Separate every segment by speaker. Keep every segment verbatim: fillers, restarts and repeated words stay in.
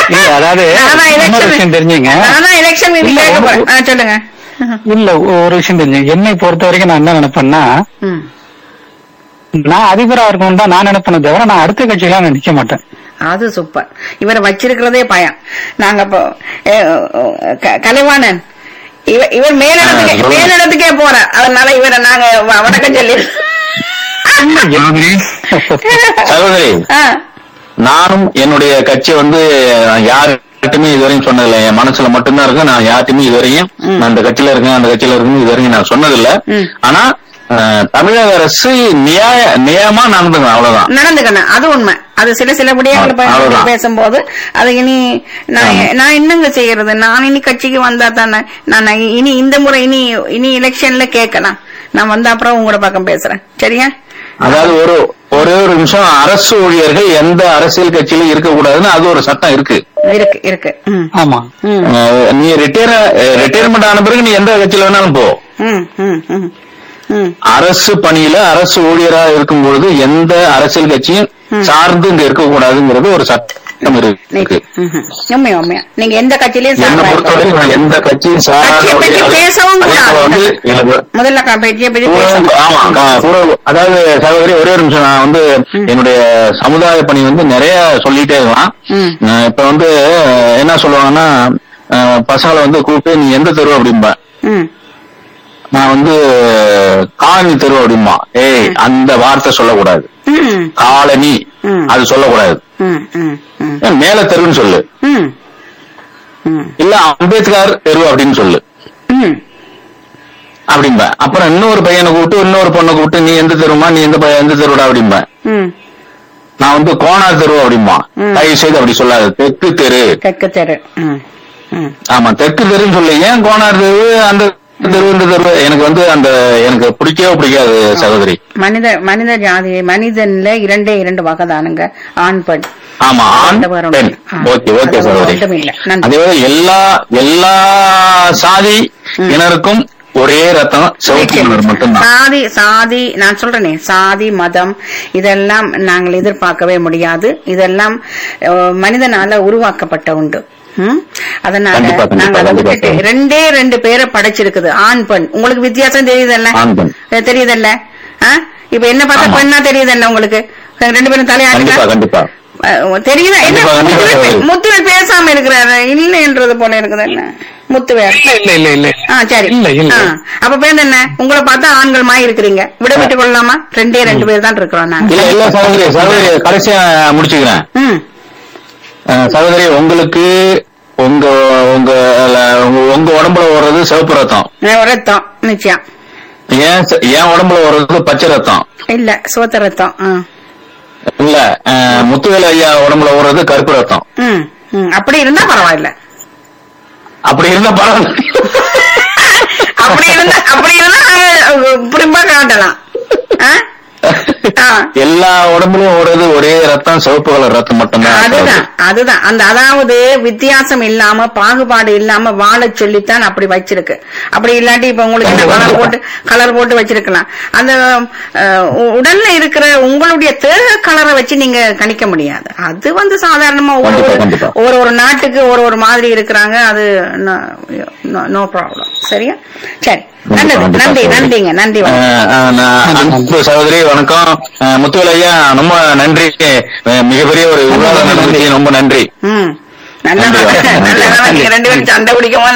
Speaker 1: இல்ல அதாவது இன்னொரு விஷயம் தெரிஞ்சுங்க.
Speaker 2: சொல்லுங்க.
Speaker 1: இல்ல ஒரு விஷயம் தெரிஞ்சுங்க, என்னை பொறுத்த வரைக்கும் நான் என்ன நினைப்பேன்னா, நான் அதிபரா இருக்கணும் தான் நான் நினைப்பேன் தவிர நான் அடுத்த கட்சியெல்லாம் நான் நிக்க மாட்டேன்.
Speaker 2: அது சூப்பர். இவரை வச்சிருக்கிறதே பயம். நாங்க இப்போ கலைவாணன் இவர் இவர் மேலிடத்துக்கே மேலிடத்துக்கே போற, அதனால இவரை நாங்க வணக்கம் சொல்லி.
Speaker 3: சகோதரி, நானும் என்னுடைய கட்சி வந்து யார்கிட்டயுமே இதுவரையும் சொன்னதில்லை. என் மனசுல மட்டும்தான் இருக்கு. நான் யார்ட்டுமே இதுவரையும் நான் அந்த கட்சியில இருக்கேன் அந்த கட்சியில இருக்குன்னு இதுவரையும் நான் சொன்னதில்லை. ஆனா தமிழக அரசு நியாய நியாயமா நடந்துக்கணும், அவ்வளவுதான்
Speaker 2: நடந்துக்கணும். அது உண்மை. அது சில சில விடயங்களை பேசும்போது அது இனி நான் நான் என்னங்க செய்யறது, நான் இனி கட்சிக்கு வந்தா தானே நான் இனி இந்த முறை இனி இனி எலெக்ஷன்ல கேட்கலாம். நான் வந்த அப்புறம் உங்களோட பக்கம் பேசுறேன், சரியா?
Speaker 3: அதாவது ஒரு ஒரே ஒரு நிமிஷம், அரசு ஊழியர்கள் எந்த அரசியல் கட்சியிலும் இருக்கக்கூடாதுன்னு அது ஒரு சட்டம் இருக்கு
Speaker 2: இருக்கு இருக்கு
Speaker 1: ஆமா.
Speaker 3: நீ ரிட்டையர் ரிட்டையர்மெண்ட் ஆன பிறகு நீ எந்த கட்சியில வேணாலும் போ. அரசு பணியில அரசு ஊழியரா இருக்கும் பொழுது எந்த அரசியல் கட்சியும் சார்ந்து இங்க இருக்க கூடாதுங்கிறது ஒரு சட்டம் இருக்கு.
Speaker 2: நீங்க எந்த கட்சியிலையும்
Speaker 3: எந்த கட்சியும்
Speaker 2: பேசவும் முதல்ல
Speaker 3: அதாவது சகோதரி ஒரே ஒரு நிமிஷம், நான் வந்து என்னுடைய சமுதாய பணி வந்து நிறைய சொல்லிட்டே இருக்கலாம். இப்ப வந்து என்ன சொல்லுவாங்கன்னா, பசங்களை வந்து கூப்பிட்டு நீ எந்த தெரு அப்படின்பா, நான் வந்து காலனி தெரு அப்படிமா. ஏய் அந்த வார்த்தை சொல்லக்கூடாது, காலனி அது சொல்லக்கூடாது, மேல தெருன்னு சொல்லு, இல்ல அம்பேத்கர் தெரு அப்படின்னு சொல்லு அப்படின்ப. அப்புறம் இன்னொரு பையனை கூப்பிட்டு இன்னொரு பொண்ணை கூப்பிட்டு நீ எந்த தெருமா, நீ எந்த எந்த தெருடா அப்படின்ப. நான் வந்து கோனார் தெரு அப்படிமா. தயவு செய்து அப்படி சொல்லாது, தெற்கு தெரு.
Speaker 2: தெற்கு தெரு
Speaker 3: ஆமா, தெற்கு தெருன்னு சொல்லு. ஏன் கோனார் தெரு அந்த தெரு? எனக்கு வந்து அந்த எனக்கு பிடிக்கவே பிடிக்காது சகோதரி.
Speaker 2: மனித மனித ஜாதி மனிதன்ல இரண்டே இரண்டு வகை தானுங்க, ஆண் பெண்.
Speaker 3: ஆமா, ஆண் பெண். ஓகே ஓகே சகோதரி. அதே எல்லா எல்லா சாதி இனருக்கும் ஒரே ரத்தம், மட்டும்தான்.
Speaker 2: சாதி சாதி நான் சொல்றேனே, சாதி மதம் இதெல்லாம் நாங்கள் எதிர்பார்க்கவே முடியாது. இதெல்லாம் மனிதனால உருவாக்கப்பட்ட உண்டு. அதனால நாங்க அதை விட்டுட்டு ரெண்டே ரெண்டு பேரை படைச்சிருக்குது, ஆண் பெண். உங்களுக்கு வித்தியாசம் தெரியுதல்ல, தெரியுதல்ல? இப்ப என்ன பார்த்தா பெண்ணா தெரியுதல்ல உங்களுக்கு? ரெண்டு பேரும் தலையாட்டுக்கா தெரியுதா? என்ன முத்துவேல் பேசாம இருக்கிறாரு இல்லைன்றது போல இருக்குது. என்ன முத்துவேல்? சரி, அப்ப பேர் என்ன? உங்களை பார்த்தா ஆண்கள் மாய் இருக்கிறீங்க, விட விட்டுக் கொள்ளலாமா? ரெண்டே ரெண்டு பேர் தான் இருக்கிறோம் நாங்க.
Speaker 3: கடைசியா முடிச்சுக்கிறேன் சகோதரி. உங்களுக்கு உங்க உங்க உங்க உடம்புல ஓடுறது சிவப்பு ரத்தம்
Speaker 2: ரத்தம் நிச்சயம்.
Speaker 3: ஏன் என் உடம்புல ஓடுறது பச்சை ரத்தம்
Speaker 2: இல்ல சிவத்த ரத்தம்
Speaker 3: இல்ல. முத்துவேல் ஐயா உடம்புல ஓடுறது கருப்பு ரத்தம்.
Speaker 2: அப்படி இருந்தா பரவாயில்ல.
Speaker 3: அப்படி இருந்தா பரவாயில்ல.
Speaker 2: அப்படி இருந்தா அப்படி இருந்தா புரிம்பா காட்டலாம்.
Speaker 3: எல்லா உடம்புலயும் ஓடுறது ஒரே ரத்தம், சிவப்பு கலர் ரத்தம் மட்டும்தான்.
Speaker 2: அதுதான் அதுதான் அந்த அதாவது வித்தியாசம் இல்லாம பாகுபாடு இல்லாம வாழ சொல்லித்தான் அப்படி வச்சிருக்கு. அப்படி இல்லாட்டி இப்ப உங்களுக்கு கலர் போட்டு கலர் போட்டு வச்சிருக்கலாம். அந்த உடல்ல இருக்கிற உங்களுடைய தேக கலரை வச்சு நீங்க கணிக்க முடியாது. அது வந்து சாதாரணமா ஒவ்வொரு ஒரு ஒரு நாட்டுக்கு ஒரு ஒரு மாதிரி இருக்கிறாங்க. அது நோ ப்ராப்ளம். சரியா? சரி, நல்லது. நன்றி நன்றிங்க நன்றி
Speaker 3: சகோதரி. வணக்கம் முத்துவேல் ஐயா, ரொம்ப நன்றி. மிகப்பெரிய ஒரு விவாதம், ரொம்ப நன்றி.
Speaker 2: ரெண்டு பேரும் சண்டை பிடிக்க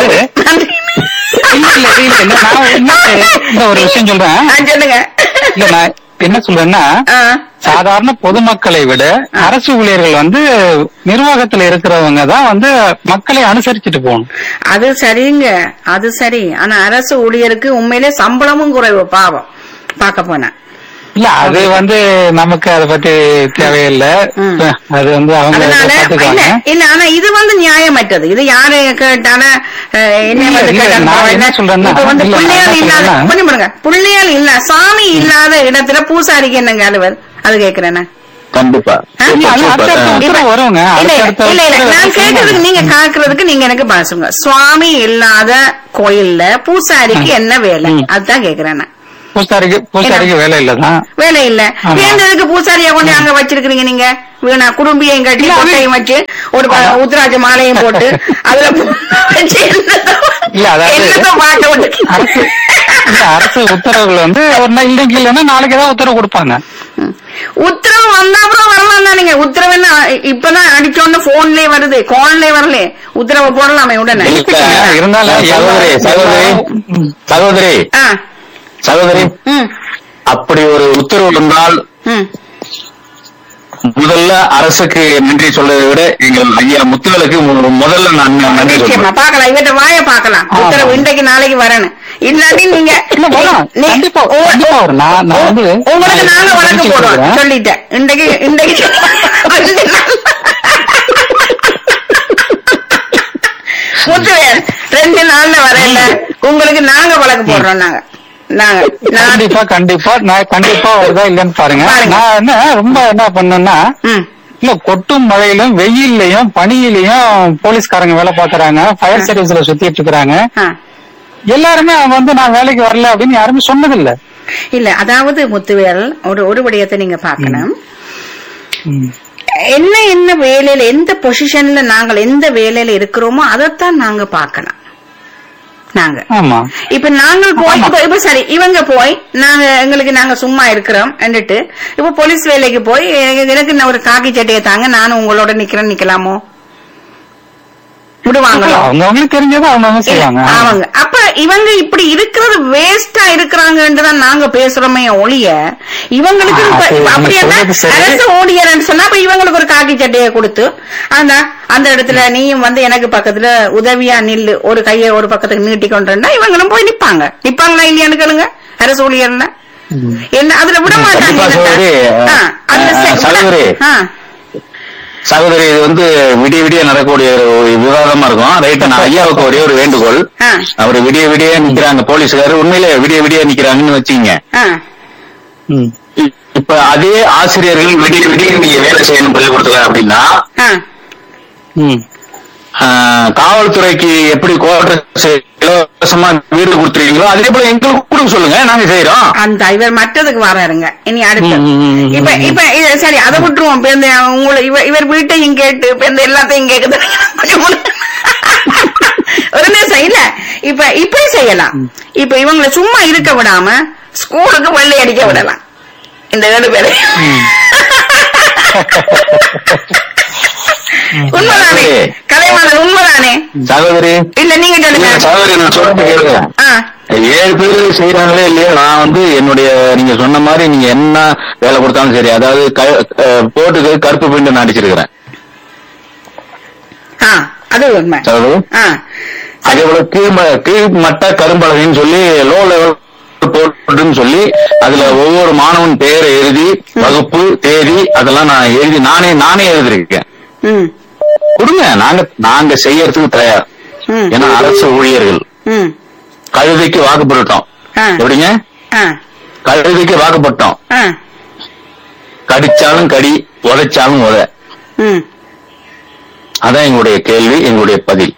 Speaker 1: ஒரு விஷயம் சொல்றேன்.
Speaker 2: சொல்லுங்க.
Speaker 1: இல்ல நான் என்ன சொல்றேன்னா, சாதாரண பொதுமக்களை விட அரசு ஊழியர்கள் வந்து நிர்வாகத்துல இருக்கிறவங்க தான் வந்து மக்களை அனுசரிச்சுட்டு போகணும்.
Speaker 2: அது சரிங்க, அது சரி. ஆனா அரசு ஊழியருக்கு உண்மையிலே சம்பளமும் குறைவு, பாவம் பார்க்க போன.
Speaker 1: இல்ல அது வந்து நமக்கு அதை பத்தி தேவையில்லை. அது வந்து அவங்க
Speaker 2: இல்ல. ஆனா இது வந்து நியாயமற்றது. இது யாரு கேட்டாலும் என்ன சொல்றேன்னா, பிள்ளையால் இல்லாத பண்ணுங்க, பிள்ளையால் இல்ல சாமி இல்லாத இடத்துல பூசாரிக்கு என்னங்க அலுவல்? அது கேக்குறேன்னா
Speaker 3: கண்டிப்பா
Speaker 1: வருவாங்க.
Speaker 2: நான் கேட்கறதுக்கு நீங்க காக்குறதுக்கு நீங்க எனக்கு பாசுங்க. சுவாமி இல்லாத கோயில்ல பூசாரிக்கு என்ன வேலை? அதுதான் கேக்குறேன்.
Speaker 1: பூசாரிக்கு பூசாரிக்கு வேலை இல்லதான்
Speaker 2: வேலை இல்ல. வேண்டதுக்கு பூசாரியா கொண்டு அங்க வச்சிருக்கீங்க நீங்க? வீணா குடும்பியையும் கட்டி கொட்டையும் வச்சு ஒரு உத்தராஜ மாலையும் போட்டு அதுல
Speaker 1: இல்ல அதாவது அரசு அரசு உத்தரவுகள் வந்து ஒரு நாள் இன்னைக்கு இல்லைன்னா நாளைக்கு ஏதாவது உத்தரவு கொடுப்பாங்க.
Speaker 2: உத்தரவு வந்தா அப்புறம் வரலாம் தானீங்க. உத்தரவு என்ன இப்பதான் அடிச்சோன்னு போன்லயே வருது, கால்லே வரல. உத்தரவு போடலாமே உடனே.
Speaker 1: இருந்தாலும்
Speaker 3: சகோதரி சகோதரி சகோதரி சகோதரி அப்படி ஒரு உத்தரவு இருந்தால் முதல்ல அரசுக்கு நன்றி சொல்றதை விட எங்கள் ஐயா முத்துகளுக்கு முதல்ல நான் நன்றி சொல்றேன்.
Speaker 2: பாக்கலாம் இவற்றை வாய பாக்கலாம். உத்தரவு இன்றைக்கு நாளைக்கு வரணும். இல்லாட்டி நீங்க உங்களுக்கு நாங்க வழக்கு போடுவோம் சொல்லிட்டேன். இன்றைக்கு இன்றைக்கு முத்துவேல் ரெண்டு நாள்ல வரல உங்களுக்கு நாங்க வழக்கு போடுறோம். நாங்க
Speaker 1: கண்டிப்பா கண்டிப்பா நான் கண்டிப்பா வருதா இல்லன்னு பாருங்க. நான் என்ன ரொம்ப என்ன பண்ணேன்னா இல்ல கொட்டும் மழையிலும் வெயிலையும் பனியிலையும் போலீஸ்காரங்க வேலை பாக்குறாங்க, ஃபயர் சர்வீஸ்ல சுத்திட்டு இருக்கிறாங்க. எல்லாருமே வந்து நான் வேலைக்கு வரல அப்படின்னு யாருமே சொன்னதில்லை.
Speaker 2: இல்ல அதாவது முத்துவேல் ஒரு ஒரு விடயத்தை நீங்க பாக்கணும். என்ன என்ன வேலையில எந்த பொசிஷன்ல நாங்கள் எந்த வேலையில இருக்கிறோமோ அதைத்தான் நாங்க பாக்கணும். நாங்க இப்ப நாங்கள் போய் இப்ப சரி இவங்க போய் நாங்க எங்களுக்கு நாங்க சும்மா இருக்கிறோம் என்றுட்டு இப்ப போலீஸ் வேலைக்கு போய் எனக்கு ஒரு காக்கி சட்டையை தாங்க நானும் உங்களோட நிக்கிறேன் நிக்கலாமோ? விடுவாங்களோ?
Speaker 1: தெரிஞ்சது அவங்க செய்வாங்க.
Speaker 2: அவங்க அப்ப இவங்க இப்படி இருக்கிறது வேஸ்டா இருக்கிறாங்கன்றதான் நாங்க பேசுறோமே ஒழிய இவங்களுக்கு அப்படியே அரசு ஊழியர்னு சொன்னா அப்ப இவங்களுக்கு ஒரு காக்கி சட்டையை கொடுத்து அந்த அந்த இடத்துல நீயும் வந்து எனக்கு பக்கத்துல உதவியா நில்லு ஒரு கையை ஒரு பக்கத்துக்கு நீட்டி கொண்டு இவங்களும் போய் நிப்பாங்க. நிப்பாங்களா இல்லையான்னு கேளுங்க. அரசு ஊழியர்னா என்ன அதுல விட மாட்டாங்க.
Speaker 3: சகோதரி இது வந்து விடிய விடிய நடக்கக்கூடிய ஒரு விவாதமா இருக்கும். ரைட், நான் ஐயாவுக்கு ஒரே ஒரு வேண்டுகோள். அவரு விடிய விடிய நிக்கிறாங்க போலீஸ்காரர், உண்மையிலே விடிய விடிய நிக்கிறாங்கன்னு வச்சுங்க. இப்ப அதே ஆசிரியர்கள் விடிய விடிய நீங்க வேலை செய்யணும் பள்ளி கொடுத்துக்க அப்படின்னா காவல்துறைக்கு எப்படி குவார்டர்ஸ் இலவசமா வீடு கொடுத்துருக்கீங்களோ அதே போல எங்களுக்கு கொடுக்க சொல்லுங்க, நாங்க செய்யறோம்.
Speaker 2: அந்த இவர் மற்றதுக்கு வராருங்க இனி அடுத்து. இப்ப இப்ப சரி அதை விட்டுருவோம். இப்ப இந்த உங்களை இவர் வீட்டையும் கேட்டு இப்ப இந்த எல்லாத்தையும் கேக்குது ஒரு நிமிஷம் இல்ல. இப்ப இப்படி செய்யலாம். இப்ப இவங்களை சும்மா இருக்க விடாம ஸ்கூலுக்கு வெள்ளை அடிக்க விடலாம் இந்த ஏழு பேரை. உண்மைதானே கலைவாணர்? உண்மைதானே சகோதரி? இல்ல நீங்க சொல்லுங்க
Speaker 3: சகோதரி. நான் சொல்றது கேளுங்க. ஏழு பேர் செய்யறாங்களே இல்லையா, நான் வந்து என்னுடைய நீங்க சொன்ன மாதிரி நீங்க என்ன வேலை கொடுத்தாலும் சரி, அதாவது போட்டுக்கு கருப்பு பெயிண்ட் அடிச்சிருக்கிறேன்.
Speaker 2: அது உண்மை.
Speaker 3: அதே போல கீழ் கீழ் மட்ட கரும்பலகைன்னு சொல்லி லோ லெவல் போட்டுன்னு சொல்லி அதுல ஒவ்வொரு மாணவன் பெயரை எழுதி வகுப்பு தேதி அதெல்லாம் நான் எழுதி நானே நானே எழுதிருக்கேன். கொடுங்க, நாங்க நாங்க செய்யறதுக்கு தயார். ஏன்னா அரசு ஊழியர்கள். கழுதைக்கு வாக்குப்பட்டோம் எப்படிங்க? கழுதைக்கு வாக்குப்பட்டோம். கடிச்சாலும் கடி, உதைச்சாலும் உத. அதான் எங்களுடைய கேள்வி, எங்களுடைய பதில்.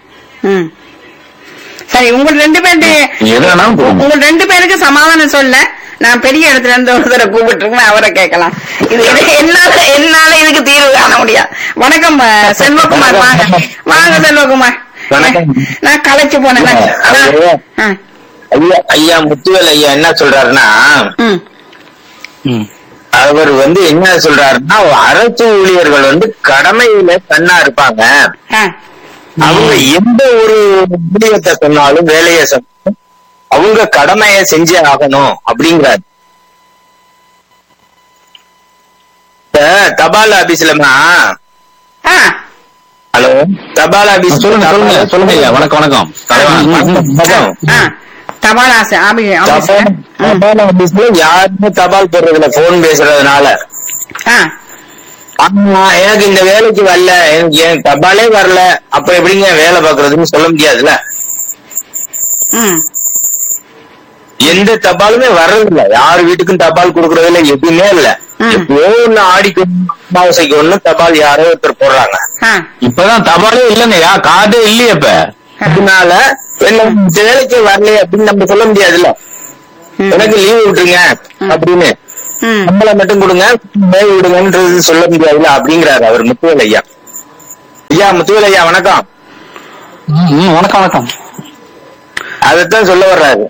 Speaker 2: சரி, உங்க ரெண்டு பேரு உங்க ரெண்டு பேருக்கு சமாதானம் சொல்ல நான் பெரிய இடத்துல இருந்து ஒருத்தரை கூப்பிட்டு அவரை கேட்கலாம். இது என்னால என்னால இதுக்கு தீர்வு காண முடியாது. வணக்கம் செல்வகுமார். வாங்க வாங்க செல்வகுமார். நான் கலைச்சு போனேன்.
Speaker 4: ஐயா முத்துவேல் ஐயா என்ன சொல்றாருன்னா, அவர் வந்து என்ன சொல்றாருன்னா அரசு ஊழியர்கள் வந்து கடமையில கண்ணா இருப்பாங்க. அவங்க எந்த ஒரு ஊழியத்தை சொன்னாலும் வேலையை சொன்னாலும் அவங்க கடமையை செஞ்சே ஆகணும் அப்படிங்கிறாரு. தபால் ஆபீஸ்லமா ஹலோ தபால் ஆபீஸ்
Speaker 3: சொல்லுங்க சொல்லுங்க சொல்லுங்க ஐயா. வணக்கம் வணக்கம்.
Speaker 2: தபால்
Speaker 4: தபால் ஆபீஸ்ல யாருமே தபால் போடுறதுல போன் பேசுறதுனால எனக்கு இந்த வேலைக்கு வரல, எனக்கு என் தபாலே வரல, அப்ப எப்படிங்க வேலை பாக்குறதுன்னு சொல்ல முடியாதுல்ல. எந்த தபாலுமே வர்றதில்ல, யாரு வீட்டுக்கும் தபால் கொடுக்கறதுல எதுவுமே இல்ல. எப்போ ஒண்ணு ஆடிக்கு அமாவாசைக்கு ஒண்ணு தபால் யாரோ ஒருத்தர் போடுறாங்க.
Speaker 3: இப்பதான் தபாலே இல்லைங்கய்யா, கார்டே இல்லையே. இப்ப
Speaker 4: அதனால வேலைக்கு வரல அப்படின்னு நம்ம சொல்ல முடியாதுல்ல. எனக்கு லீவு விட்டுருங்க அப்படின்னு, நம்மளை மட்டும் கொடுங்க மேல் விடுங்கன்றது சொல்ல முடியாதுல்ல அப்படிங்கிறாரு அவர் முத்துவேல் ஐயா. ஐயா முத்துவேல் ஐயா வணக்கம்.
Speaker 1: வணக்கம் வணக்கம்.
Speaker 4: அதத்தான் சொல்ல வர்றாரு.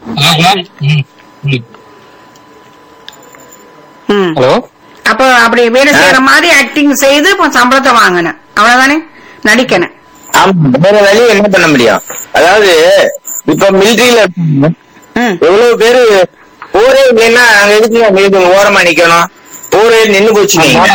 Speaker 1: ஹலோ.
Speaker 2: அப்ப அப்படி வேலை செய்யற மாதிரி ஆக்டிங் செய்து சம்பளத்தை வாங்கணும், அவ்வளவுதானே, நடிக்கணும்.
Speaker 4: வேற வழி என்ன பண்ண முடியும்? அதாவது இப்ப மிலிட்டரியில எவ்வளவு பேரு போரே இல்லைன்னா அங்க எதுக்கு ஓரமா நிக்கணும்? போரே நின்னு போச்சு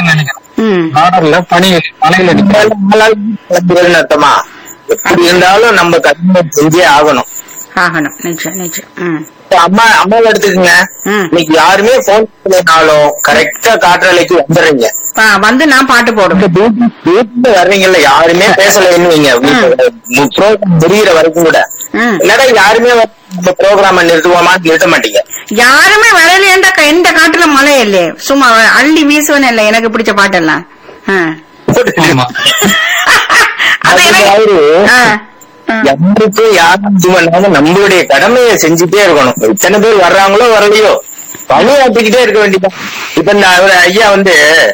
Speaker 4: அர்த்தமா? எப்படி இருந்தாலும் நம்ம கல்வி செஞ்சே ஆகணும்
Speaker 2: ஆகணும் நிச்சயம் நிச்சயம்.
Speaker 4: அம்மா அம்மாவை எடுத்துக்கங்க, இன்னைக்கு யாருமே போன் பண்ணாலும் கரெக்டா காற்றாலைக்கு வந்துடுறீங்க,
Speaker 2: வந்து நான் பாட்டு போடுவேன்.
Speaker 4: வீட்டுல வர்றீங்கல்ல, யாருமே பேசலன்னு வைங்க, ப்ரோக்ராம் தெரிகிற வரைக்கும் கூட இல்லடா யாருமே ப்ரோக்ராம நிறுத்துவோமா? நிறுத்த மாட்டீங்க.
Speaker 2: யாருமே வரலையேண்டா, எந்த காட்டுல மழை இல்லையே, சும்மா அள்ளி வீசுவனே இல்ல எனக்கு பிடிச்ச பாட்டெல்லாம்.
Speaker 4: யாருக்கும் யாரும் நம்மளுடைய கடமையை செஞ்சுட்டே இருக்கணும். இத்தனை பேர் வர்றாங்களோ வரலையோ பணியாற்றிக்கிட்டே இருக்க வேண்டியதான். இப்ப இந்த ஐயா வந்து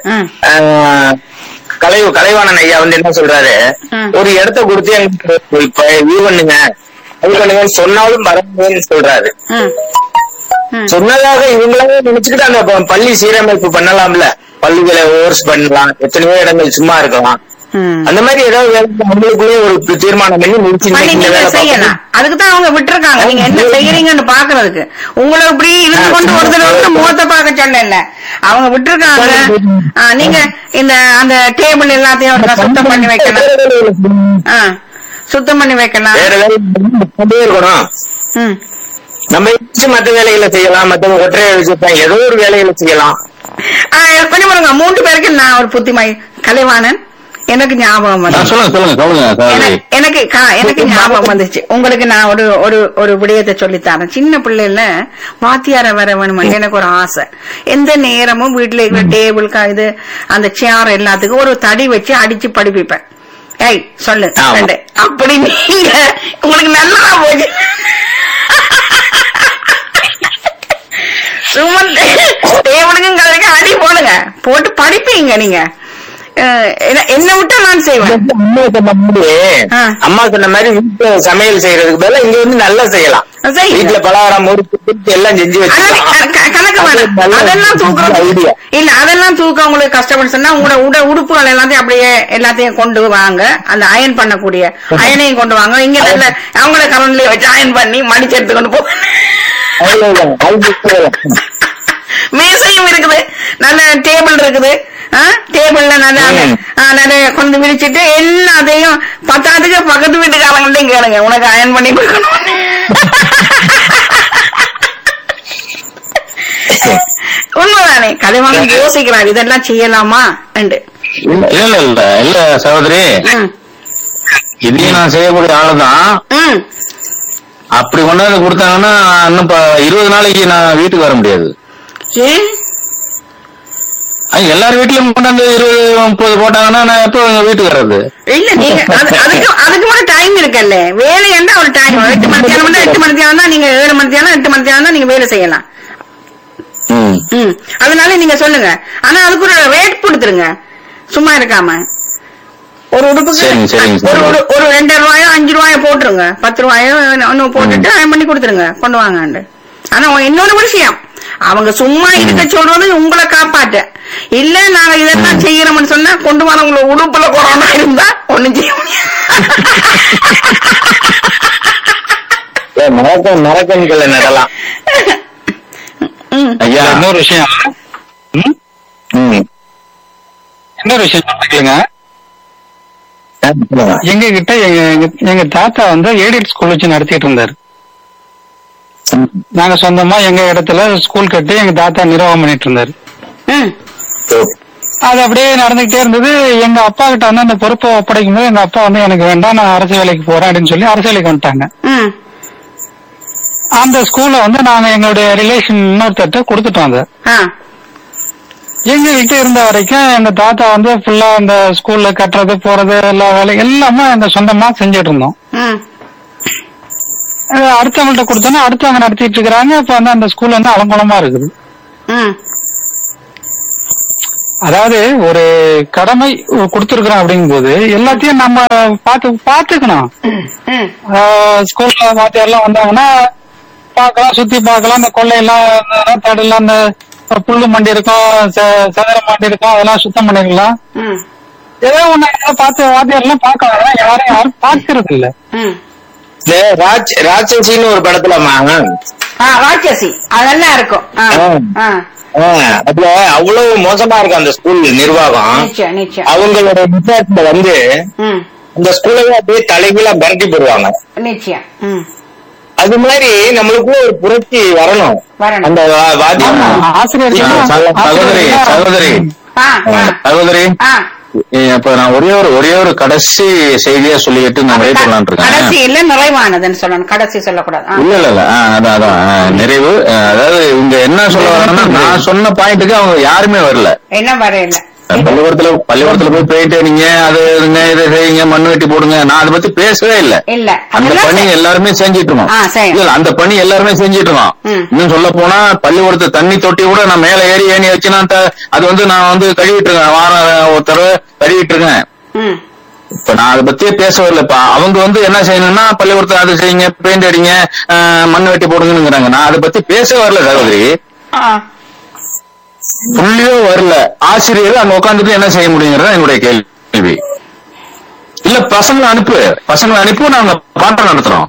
Speaker 4: கலை கலைவாணன் ஐயா வந்து என்ன சொல்றாரு, ஒரு இடத்த கொடுத்து எங்களுக்கு இப்ப இது பண்ணுங்க அது பண்ணுங்கன்னு சொன்னாலும் வரணும்னு சொல்றாரு. சொன்னதாக இவங்களாவே நினைச்சுக்கிட்டு அந்த பள்ளி சீரமைப்பு பண்ணலாம்ல, பள்ளிகளை ஓர்ஸ் பண்ணலாம், எத்தனையோ இடங்கள் சும்மா இருக்கலாம். அந்த மாதிரி ஏதாவது அவங்களுக்குள்ளே ஒரு தீர்மானம் பண்ணி
Speaker 2: செய்யலாம். அதுக்குதான் அவங்க விட்டுருக்காங்க, நீங்க என்ன செய்யறீங்கன்னு பாக்குறதுக்கு. உங்களை இப்படி இருந்து கொண்டு ஒருத்தர் முகத்தை பார்க்க சொல்ல, அவங்க விட்டுருக்காங்க. நீங்க இந்த அந்த டேபிள் எல்லாத்தையும் சுத்தம் பண்ணி வைக்கலாம், சுத்தம் பண்ணி வைக்கலாம்.
Speaker 4: இருக்கணும். நம்ம மத்த வேலைகளை செய்யலாம், மத்தவங்க ஒற்றைய வச்சிருப்பாங்க, ஏதோ ஒரு வேலைகளை செய்யலாம்.
Speaker 2: கொஞ்சம் பாருங்க, மூன்று பேருக்கு நான் ஒரு புத்திமாய் கலைவாணன் எனக்கு ஞாபகம் வந்து எனக்கு எனக்கு ஞாபகம் வந்துச்சு. உங்களுக்கு நான் ஒரு ஒரு ஒரு விடயத்தை சொல்லித்தரேன். சின்ன பிள்ளைல வாத்தியார வர வேணும் எனக்கு ஒரு ஆசை. எந்த நேரமும் வீட்டுல இருக்கிற டேபிள் இது அந்த சேர் எல்லாத்துக்கும் ஒரு தடி வச்சு அடிச்சு படிப்பிப்பேன். ஏய் சொல்லு அப்படி நீங்க உங்களுக்கு நல்லா போச்சு. டேபிளுக்கும் கதைக்கு அடி போடுங்க, போட்டு படிப்பீங்க நீங்க. என்ன விட்டா நான் செய்வேன்.
Speaker 4: அம்மா சொன்ன மாதிரி வீட்டு சமையல் செய்யறதுக்கு பதிலா இங்க வந்து நல்லா செய்யலாம். வீட்டுல பலகாரம் எல்லாம் செஞ்சு வச்சுக்கலாம்.
Speaker 2: கணக்கு அதெல்லாம் தூக்குறது இல்ல, அதெல்லாம் தூக்க உங்களுக்கு கஷ்டப்பட்டு சொன்னா உங்களோட உட உடுப்புகள் எல்லாத்தையும் அப்படியே எல்லாத்தையும் கொண்டு வாங்க. அந்த அயன் பண்ணக்கூடிய அயனையும் கொண்டு வாங்க. இங்க நல்ல அவங்கள கரண்ட்ல வச்சு அயன் பண்ணி மடிச்சு எடுத்து கொண்டு போ. மேசையும் இருக்குது, நல்ல டேபிள் இருக்குது. டேபிள்ல நல்ல நல்ல கொண்டு விரிச்சிட்டு எல்லாத்தையும் பத்தாத்துக்கு பக்கத்து வீட்டுக்காரங்கள்டையும் கேளுங்க, உனக்கு அயன் பண்ணி கொடுக்கணும். உண்மைதானே? கலைவாணன் யோசிக்கிறார் இதெல்லாம் செய்யலாமா என்று.
Speaker 3: இல்ல இல்ல இல்ல சகோதரி, இதையும் நான் செய்யக்கூடிய ஆளுதான். அப்படி கொண்டாந்து கொடுத்தாங்கன்னா இன்னும் இருபது நாளைக்கு நான் வீட்டுக்கு வர முடியாது.
Speaker 2: ஏன்?
Speaker 3: எல்லாரும் வீட்லயும் கொண்டாந்து இருபது முப்பது போட்டாங்கன்னா நான் எப்ப வீட்டுக்கு வர்றது?
Speaker 2: இல்ல நீங்க அதுக்கு அதுக்கு மேல டைம் இருக்குல்ல, வேலை என்ன ஒரு டைம். எட்டு மணித்தியானம் எட்டு மணித்தியானம் தான் நீங்க, ஏழு மணித்தியானம் எட்டு மணித்தியானம் தான் நீங்க வேலை செய்யலாம். ம் அதனால நீங்க சொல்லுங்க. ஆனா அதுக்கு ஒரு ரேட் கொடுத்துருங்க, சும்மா இருக்காம. ஒரு உடுப்புக்கு ஒரு ஒரு ரெண்டு ரூபாயோ அஞ்சு ரூபாயோ போட்டுருங்க, பத்து ரூபாயோ ஒன்னும் போட்டுட்டு அயன் பண்ணி கொடுத்துருங்க, கொண்டு வாங்க. ஆனா இன்னொரு விஷயம், அவங்க சும்மா இருக்க சொல்றது உங்களை காப்பாற்ற இல்ல. நாங்க இதெல்லாம் செய்யறோம்னு சொன்னா கொண்டு வர உங்களை உடுப்புல கொரோனா இருந்தா ஒண்ணும் செய்ய முடியாது.
Speaker 4: மரக்கண்களை நடலாம்.
Speaker 1: ஐயா இன்னொரு விஷயம், இன்னொரு விஷயம் கேளுங்க. எங்க கிட்ட எங்க தாத்தா வந்து எய்டட் ஸ்கூல் வச்சு நடத்திட்டு இருந்தாரு. நாங்க சொந்தமா எங்க இடத்துல ஸ்கூல் கட்டி எங்க தாத்தா நிர்வாகம் பண்ணிட்டு இருந்தாரு. அது அப்படியே நடந்துகிட்டே இருந்தது. எங்க அப்பா கிட்ட வந்து அந்த பொறுப்பை ஒப்படைக்கும் போது எங்க அப்பா வந்து எனக்கு வேண்டாம், நான் அரசு வேலைக்கு போறேன் அப்படின்னு சொல்லி அரசு வேலைக்கு வந்துட்டாங்க. அந்த ஸ்கூல்ல வந்து நாங்க எங்களுடைய ரிலேஷன் இன்னொருத்தட்ட கொடுத்துட்டோம். அதை எங்க கிட்ட இருந்த வரைக்கும் எங்க தாத்தா வந்து ஃபுல்லா அந்த ஸ்கூல்ல கட்டுறது போறது எல்லா வேலையும் எல்லாமே எங்க சொந்தமா செஞ்சுட்டு இருந்தோம். அடுத்தவங்கள்ட்ட கொடுத்தோன்னா அடுத்தவங்க நடத்திட்டு இருக்கிறாங்க. இப்ப வந்து அந்த ஸ்கூல் வந்து அலங்கோலமா இருக்குது. அதாவது ஒரு கடமை கொடுத்திருக்கிறோம் அப்படிங்கும் போது எல்லாத்தையும் நம்ம பாத்து பாத்துக்கணும். ஸ்கூல்ல வாத்தியாரெல்லாம் வந்தாங்கன்னா பாக்கலாம், சுத்தி பாக்கலாம். அந்த கொள்ளையெல்லாம் தடலாம், அந்த புல்லு மண்டி இருக்கும், சதுரம் மண்டி இருக்கும், அதெல்லாம் சுத்தம் பண்ணிருக்கலாம். ஏதோ ஒண்ணு பார்த்து வாத்தியாரெல்லாம் பாக்கலாம். யாரும் யாரும் பாக்குறது இல்ல.
Speaker 4: ராட்சசின்னு ஒரு படத்துலமா
Speaker 2: ராட்சசி அதெல்லாம் இருக்கும்.
Speaker 4: அதுல அவ்வளவு மோசமா இருக்கு அந்த ஸ்கூல் நிர்வாகம். அவங்களோட விசாரத்துல வந்து அந்த ஸ்கூலையே அப்படியே தலைகீழா மிரட்டி போடுவாங்க.
Speaker 2: நிச்சயம்
Speaker 4: அது மாதிரி நம்மளுக்குள்ள ஒரு புரட்சி வரணும். அந்த
Speaker 3: சகோதரி சகோதரி சகோதரி இப்ப நான் ஒரே ஒரு ஒரே ஒரு கடைசி செய்தியா சொல்லிட்டு நான் நிறைவு பண்ணலான் இருக்கேன்.
Speaker 2: கடைசி இல்ல நிறைவானதுன்னு சொல்லணும், கடைசி சொல்லக்கூடாது.
Speaker 3: இல்ல இல்ல இல்ல அதான் அதான் நிறைவு. அதாவது இவங்க என்ன சொல்ல வராங்கன்னா, நான் சொன்ன பாயிண்ட்டுக்கு அவங்க யாருமே வரல.
Speaker 2: என்ன வரையில
Speaker 3: பள்ளிக்கூடத்துல பள்ளிக்கூடத்துல போய் போயிட்டு நீங்க அது இதை செய்யுங்க, மண்ணு வெட்டி போடுங்க, நான் அதை பத்தி பேசவே இல்ல. அந்த பணி எல்லாருமே செஞ்சிட்டு இருக்கோம். இல்ல அந்த பணி எல்லாருமே செஞ்சிட்டு இருக்கோம். இன்னும் சொல்ல போனா பள்ளிக்கூடத்து தண்ணி தொட்டி கூட நான் மேல ஏறி ஏணி வச்சு நான் அது வந்து நான் வந்து கழுவிட்டு இருக்கேன். வாரம் ஒரு தடவை கழுவிட்டு இருக்கேன். இப்ப நான் அதை பத்தியே பேசவே இல்லப்பா. அவங்க வந்து என்ன செய்யணும்னா பள்ளிக்கூடத்தை அது செய்யுங்க, பெயிண்ட் அடிங்க, மண்ணு வெட்டி போடுங்கிறாங்க. நான் அதை பத்தி பேச வரல சகோதரி. புள்ளியோ வரல. ஆசிரியர் அங்க உட்காந்துட்டு என்ன செய்ய முடியுங்கிறதா என்னுடைய கேள்வி. இல்ல பசங்களை அனுப்பு, பசங்களை அனுப்பி நாங்க பாட்டம் நடத்துறோம்.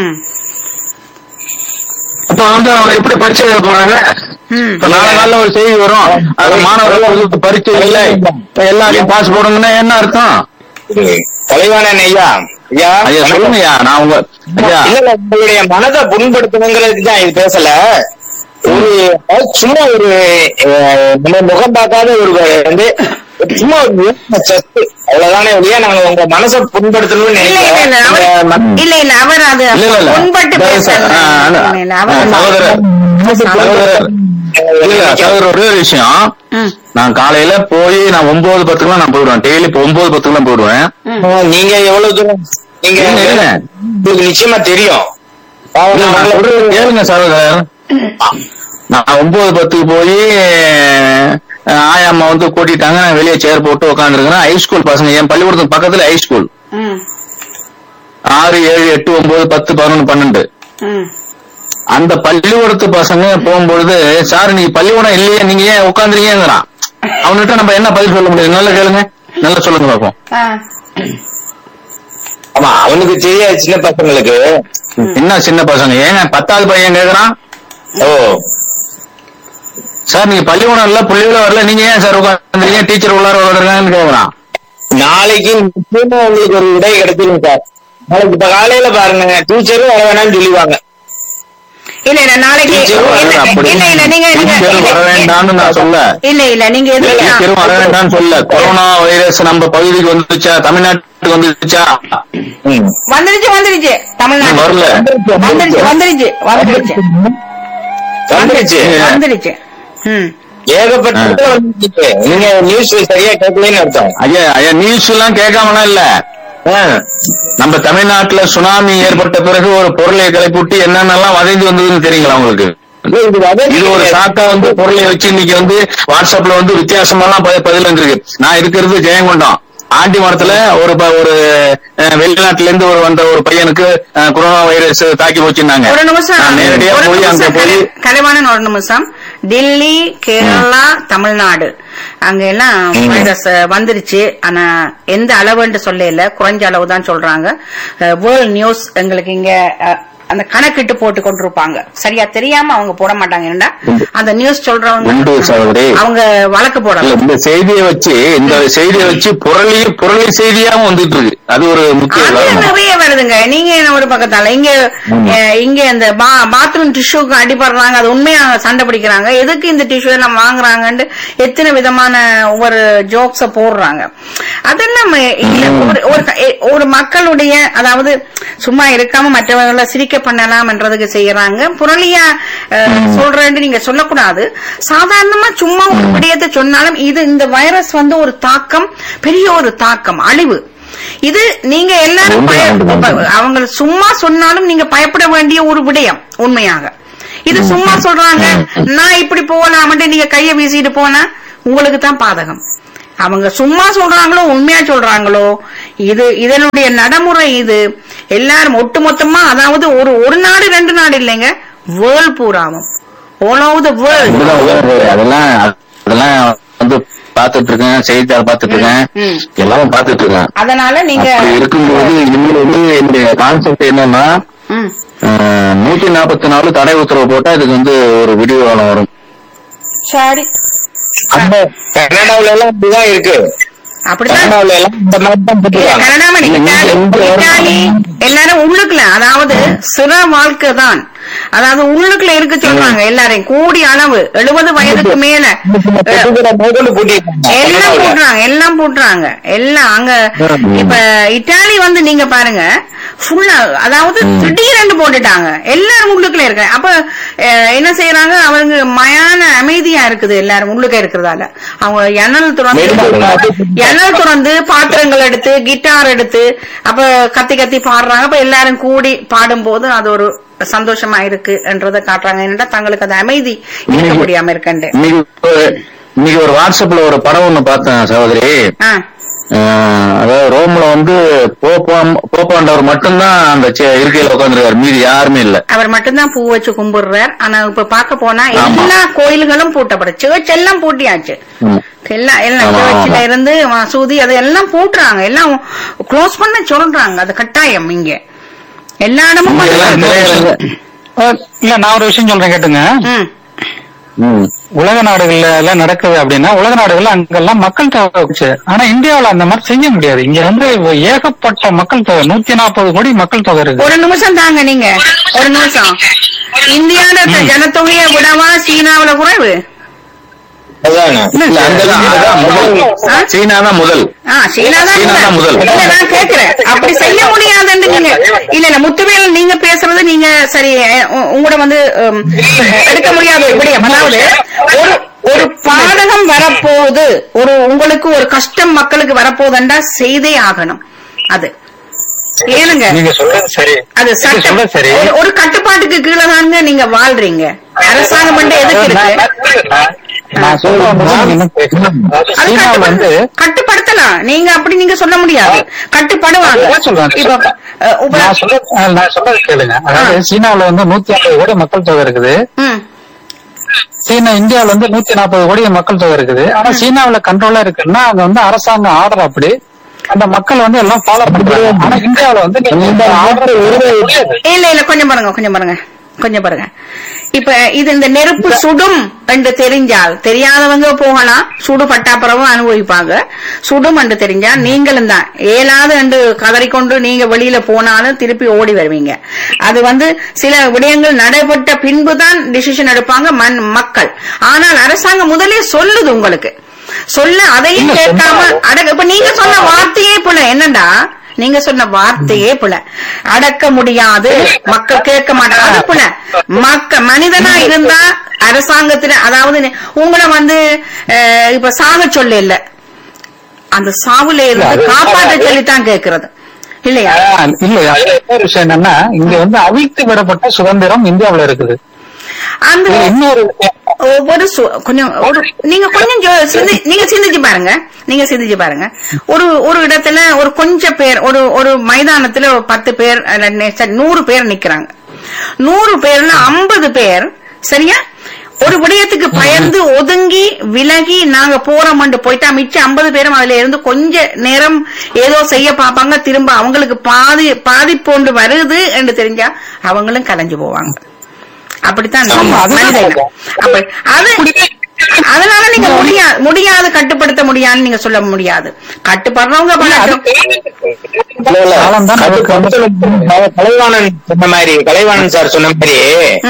Speaker 3: அப்ப வந்து அவங்க எப்படி பரீட்சை எழுத போறாங்க? நாலு நாள்ல ஒரு செய்தி வரும், அது மாணவர்கள் பரீட்சை இல்லை எல்லாரையும் பாஸ் போடுங்கன்னா என்ன அர்த்தம்?
Speaker 4: தலைவானன் ஐயா ஐயா
Speaker 3: ஐயா சொல்லுங்கய்யா. நான் உங்க
Speaker 4: இல்ல உங்களுடைய மனதை புண்படுத்தணுங்கிறதுக்கு தான் இது பேசல. ஒரு சும்மா ஒரு நம்ம முகம் பார்க்காத ஒரு வந்து சும்மா ஒரு சத்து அவ்வளவுதானே ஒழிய நாங்க உங்க மனசை புண்படுத்தணும்னு
Speaker 2: நினைக்கிறேன். இல்ல இல்ல அவர் அது புண்பட்டு
Speaker 3: ஒரே ஒரு விஷயம். நான் காலையில போய் நான் ஒன்பது பத்துக்குலாம் நான் போயிடுவேன். டெய்லி இப்ப ஒன்பது பத்துக்குலாம் போயிடுவேன்.
Speaker 4: நீங்க எவ்வளவு தூரம் நீங்க உங்களுக்கு நிச்சயமா தெரியும்.
Speaker 3: கேளுங்க சகோதரர், நான் ஒன்பது பத்துக்கு போய் ஆயாம்மா வந்து கூட்டிட்டாங்க. நான் வெளியே சேர் போட்டு உட்காந்துருக்கேன். ஹைஸ்கூல் பசங்க, என் பள்ளிக்கூடத்துக்கு பக்கத்துல ஹைஸ்கூல். ஆறு ஏழு எட்டு ஒன்பது பத்து பதினொன்னு பன்னெண்டு அந்த பள்ளிக்கூடத்து பசங்க போகும்பொழுது, சார் நீங்க பள்ளிக்கூடம் இல்லையே, நீங்க ஏன் உட்காந்துருக்கீங்கிறான். அவன்கிட்ட நம்ம என்ன பதில் சொல்ல முடியும்? நல்லா கேளுங்க, நல்லா சொல்லுங்க பாப்போம்.
Speaker 4: ஆமா, அவனுக்கு தெரியாது. சின்ன பசங்களுக்கு
Speaker 3: என்ன சின்ன பசங்க? ஏங்க பத்தாவது பையன் கேக்குறான், ஓ சார் நீங்க பள்ளிக்கூடம் இல்ல புள்ளியோட வரல, நீங்க ஏன் சார் உட்காந்துருக்கீங்க, டீச்சர் உள்ளார உட்காந்துருக்காங்கன்னு கேக்குறான்.
Speaker 4: நாளைக்கு நிச்சயமா உங்களுக்கு ஒரு விடை கிடைச்சிருங்க சார். நாளைக்கு இப்ப காலையில பாருங்க, டீச்சரும் வர வேணாம்னு சொல்லுவாங்க.
Speaker 2: இல்ல இல்ல நாளைக்கு இல்ல இல்ல நீங்க
Speaker 3: வர வேண்டாம்னு நான் சொல்ல.
Speaker 2: இல்ல இல்ல நீங்க
Speaker 3: டீச்சரும் வர வேண்டாம்னு சொல்ல. கொரோனா வைரஸ் நம்ம பகுதிக்கு வந்துச்சா, தமிழ்நாட்டுக்கு வந்துச்சா?
Speaker 2: வந்துருச்சு வந்துருச்சு தமிழ்நாடு வரல. வந்துருச்சு வந்துருச்சு வந்துருச்சு
Speaker 4: வந்துருச்சு
Speaker 2: வந்துருச்சு
Speaker 4: ஏகப்பட்ட நீங்க நியூஸ் சரியா கேட்கலன்னு அர்த்தம்.
Speaker 3: ஐயா ஐயா நியூஸ் எல்லாம் கேட்காமலாம் இல்ல. நம்ம தமிழ்நாட்டுல சுனாமி ஏற்பட்ட பிறகு ஒரு பொருளை கிளப்பிட்டு என்னென்னலாம் வதந்தி வந்ததுன்னு தெரியுங்களா உங்களுக்கு? இது ஒரு சாக்கா வந்து பொருளை வச்சு இன்னைக்கு வந்து வாட்ஸ்அப்ல வந்து வித்தியாசமெல்லாம் பதில் வந்திருக்கு. நான் இருக்கிறது ஜெயங்கொண்டம் ஆண்டி மரத்துல ஒரு ஒரு வெளிநாட்டுல இருந்து ஒரு வந்த ஒரு பையனுக்கு கொரோனா வைரஸ் தாக்கி போச்சுன்னாங்க.
Speaker 2: ஒரு நிமிஷம்
Speaker 3: நேரடியா போய் அங்க போய்
Speaker 2: கலைவான ஒரு நிமிஷம். டெல்லி, கேரளா, தமிழ்நாடு அங்க எல்லாம் வைரஸ் வந்துருச்சு. ஆனா எந்த அளவுன்னு சொல்லல, குறைஞ்ச அளவு தான் சொல்றாங்க. வேர்ல்ட் நியூஸ் எங்களுக்கு இங்க அந்த கணக்கிட்டு போட்டு கொண்டிருப்பாங்க. சரியா தெரியாம அவங்க போட மாட்டாங்க. அந்த நியூஸ் சொல்றவங்க அவங்க வழக்கு போடலாம். இந்த
Speaker 3: செய்தியை வச்சு இந்த செய்தியை வச்சு புரளி புரளி செய்தியாவும் வந்துட்டு இருக்கு. அது ஒரு முக்கிய
Speaker 2: நிறைய வருதுங்க. நீங்க என்ன ஒரு பக்கத்தால இங்க இங்க இந்த பாத்ரூம் டிஷ்யூக்கு அடிபடுறாங்க, அது உண்மையா சண்டை பிடிக்கிறாங்க. எதுக்கு இந்த டிஷ்யூ எல்லாம் வாங்குறாங்கன்னு எத்தனை விதமான ஒவ்வொரு ஜோக்ஸ போடுறாங்க. அதெல்லாம் ஒரு மக்களுடைய, அதாவது சும்மா இருக்காம மற்றவர்களை சிரிக்க பண்ணலாம் என்றதுக்கு செய்யறாங்க. புரளியா சொல்றேன்னு நீங்க சொல்லக்கூடாது. சாதாரணமா சும்மா ஒரு விடயத்தை சொன்னாலும் இது இந்த வைரஸ் வந்து ஒரு தாக்கம், பெரிய ஒரு தாக்கம், அழிவு. இது நீங்க எல்லாரும் அவங்க சும்மா சொன்னாலும் நீங்க பயப்பட வேண்டிய ஒரு விடயம். உண்மையாக இது சும்மா சொல்றாங்க, நான் இப்படி போகலாமட்டு நீங்க கைய வீசிட்டு போனா உங்களுக்கு தான் பாதகம். அவங்க சும்மா சொல்றாங்களோ உண்மையா சொல்றாங்களோ, இது இதனுடைய நடைமுறை. இது எல்லாரும் ஒட்டுமொத்தமா, அதாவது ஒரு ஒரு நாடு ரெண்டு நாடு இல்லைங்க, வேர்ல்ட் பூராவும், ஆல் ஓவர் தி வேர்ல்ட்.
Speaker 3: அதெல்லாம் அதெல்லாம் வந்து பாத்துட்டு இருக்கேன், செய்தித்தாள் பாத்துட்டு இருக்கேன், எல்லாரும் பாத்துட்டு இருக்கேன்.
Speaker 2: அதனால நீங்க
Speaker 3: இருக்கும்போது இனிமேல் வந்து என்னுடைய கான்செப்ட் என்னன்னா, நூத்தி நாற்பத்தி நாலு தடை உத்தரவு போட்டா இதுக்கு வந்து ஒரு விடிவு காலம் வரும்.
Speaker 2: சரி,
Speaker 4: அந்த கனடாவில எல்லாம் இப்படிதான் இருக்கு.
Speaker 2: எல்லாரும் உள்ளுக்குள்ள, அதாவது சிற வாழ்க்கை தான், அதாவது உள்ளுக்குள்ள இருக்க சொல்றாங்க எல்லாரையும். கூடிய அளவு எழுபது வயதுக்கு மேல எல்லாம் போட்டுறாங்க, எல்லாம் போட்டுறாங்க எல்லாம் அங்க. இப்ப இட்டாலி வந்து நீங்க பாருங்க, ஃபுல்லா, அதாவது திடீரென்று போட்டுட்டாங்க, எல்லாரும் உள்ளுக்குள்ள இருக்க. அப்ப என்ன செய்யறாங்க அவங்க, மயான அமைதியா இருக்குது எல்லாரும் உள்ளுக்க இருக்கிறதால. அவங்க எண்ணல் துறந்து எண்ணல் துறந்து பாத்திரங்கள் எடுத்து கிட்டார் எடுத்து அப்ப கத்தி கத்தி பாடுறாங்க. அப்ப எல்லாரும் கூடி பாடும் போது அது ஒரு சந்தோஷமா இருக்கு என்றதை காட்டுறாங்க. என்னடா தங்களுக்கு அது அமைதி இருக்க முடியாம இருக்கண்டு.
Speaker 3: இன்னைக்கு ஒரு வாட்ஸ்அப்ல ஒரு படம் ஒண்ணு பார்த்தேன் சகோதரி. அதாவது ரோம்ல வந்து போப்பாண்டவர் மட்டும்தான் அந்த இருக்கையில உட்காந்துருக்காரு, மீதி யாருமே இல்ல.
Speaker 2: அவர் மட்டும்தான் பூ வச்சு கும்பிடுறார். ஆனா இப்ப பாக்க போனா எல்லா கோயில்களும் பூட்டப்பட, சர்ச் எல்லாம் பூட்டியாச்சு. எல்லாம் எல்லாம் சர்ச்சில இருந்து மசூதி அது எல்லாம் பூட்டுறாங்க, எல்லாம் க்ளோஸ் பண்ண சொல்றாங்க. அது கட்டாயம் இங்க எல்லா இடமும்.
Speaker 1: இல்ல, நான் ஒரு விஷயம் சொல்றேன் கேட்டுங்க. உலக நாடுகள்ல எல்லாம் நடக்குது அப்படின்னா, உலக நாடுகள்ல அங்கெல்லாம் மக்கள் தொகை வச்சு, ஆனா இந்தியாவில அந்த மாதிரி செய்ய முடியாது. இங்க வந்து ஏகப்பட்ட மக்கள் தொகை, நூத்தி நாற்பது கோடி மக்கள் தொகை இருக்கு.
Speaker 2: ஒரு நிமிஷம் தாங்க, நீங்க ஒரு நிமிஷம். இந்தியாவோட ஜனத்தொகையை விடவா சீனாவில குறைவு?
Speaker 3: சீனா தான் முதல்.
Speaker 2: நான் கேக்குறேன், அப்படி செய்ய முடியாதுன்னு நீங்க இல்ல இல்ல முத்துவேல் நீங்க பேசுறது நீங்க சரி உங்களோட வந்து எடுக்க முடியாது. அதாவது ஒரு ஒரு பாதகம் வரப்போகுது, ஒரு உங்களுக்கு ஒரு கஷ்டம் மக்களுக்கு வரப்போகுதுன்றா செய்தே ஆகணும். அது ஏனுங்க, அது சட்டம். ஒரு கட்டுப்பாட்டுக்கு கீழே தாங்க நீங்க வாழ்றீங்க. அரசாங்கம் பண்ண எதுக்கு இருக்கு? கட்டுப்படுத்தலாம், நீங்க அப்படி நீங்க சொல்ல முடியாது. கட்டுப்படுவாங்க.
Speaker 1: நான் சொல்றது கேளுங்க. அதாவது சீனாவில வந்து நூத்தி ஐம்பது கோடி மக்கள் தொகை இருக்குது. சீனா இந்தியாவில வந்து நூத்தி நாற்பது கோடி மக்கள் தொகை இருக்குது. ஆனா சீனாவில கண்ட்ரோலா இருக்குன்னா அங்க வந்து அரசாங்கம் ஆர்டர் அப்படி அந்த மக்கள் வந்து எல்லாம் ஃபாலோ பண்றாங்க. ஆனா இந்தியாவில வந்து
Speaker 2: இல்ல இல்ல கொஞ்சம் பாருங்க கொஞ்சம் பாருங்க கொஞ்சம் பாருங்க. இப்ப இது இந்த நெருப்பு சுடும் என்று தெரிஞ்சால், தெரியாதவங்க போகலாம், சுடு பட்டாப்புறவும் அனுபவிப்பாங்க. சுடும் என்று தெரிஞ்சா நீங்களும் தான் ஏலாது என்று கதறிக்கொண்டு நீங்க வெளியில போனாலும் திருப்பி ஓடி வருவீங்க. அது வந்து சில விடயங்கள் நடைபெற்ற பின்புதான் டிசிஷன் எடுப்பாங்க மண் மக்கள். ஆனால் அரசாங்கம் முதலே சொல்லுது உங்களுக்கு, சொல்ல அதையும் கேட்காம அடக்க. இப்ப நீங்க சொன்ன வார்த்தையே போல என்னண்டா, நீங்க சொன்ன வார்த்தையே போல அடக்க முடியாது, மக்கள் கேட்க மாட்டாங்க. அது போல மக்க மனிதனா இருந்தா அரசாங்கத்துல, அதாவது உங்களை வந்து இப்ப சாக சொல்ல இல்ல, அந்த சாவுல இருந்து காப்பாற்ற சொல்லித்தான் கேட்கறது இல்லையா?
Speaker 1: இல்லையா? விஷயம் என்னன்னா, இங்க வந்து அவிழ்த்து விடப்பட்ட சுதந்திரம் இந்தியாவில இருக்குது.
Speaker 2: அந்த இன்னொரு ஒவ்வொரு கொஞ்சம் ஒரு நீங்க கொஞ்சம் நீங்க சிந்திச்சு பாருங்க, நீங்க சிந்திச்சு பாருங்க. ஒரு ஒரு இடத்துல ஒரு கொஞ்சம் பேர், ஒரு ஒரு மைதானத்துல ஒரு பத்து பேர் நூறு பேர் நிக்கிறாங்க. நூறு பேர்ல ஐம்பது பேர் சரியா ஒரு விடயத்துக்கு பயந்து ஒதுங்கி விலகி நாங்க போறோம்னு போயிட்டா, மிச்சம் ஐம்பது பேரும் அதுல இருந்து கொஞ்ச நேரம் ஏதோ செய்ய பாப்பாங்க. திரும்ப அவங்களுக்கு பாதி பாதிப்பு ஒன்று வருது என்று தெரிஞ்சா அவங்களும் கலைஞ்சு போவாங்க. அப்படித்தான் அதனால நீங்க முடியாது முடியாது கட்டுப்படுத்த முடியாதுன்னு நீங்க சொல்ல முடியாது. கட்டுப்படுறவங்க
Speaker 4: கலைவாணன் சொன்ன மாதிரி, கலைவாணன் சார் சொன்ன மாதிரி